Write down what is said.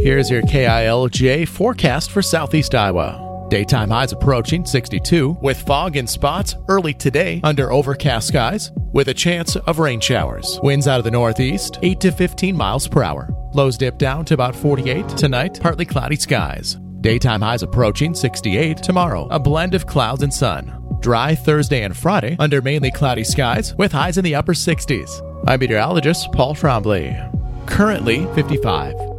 Here's your KILJ forecast for southeast Iowa. Daytime highs approaching 62 with fog in spots early today under overcast skies with a chance of rain showers. Winds out of the northeast 8 to 15 miles per hour. Lows dip down to about 48 tonight, partly cloudy skies. Daytime highs approaching 68 tomorrow, a blend of clouds and sun. Dry Thursday and Friday under mainly cloudy skies with highs in the upper 60s. I'm meteorologist Paul Trombley. Currently 55.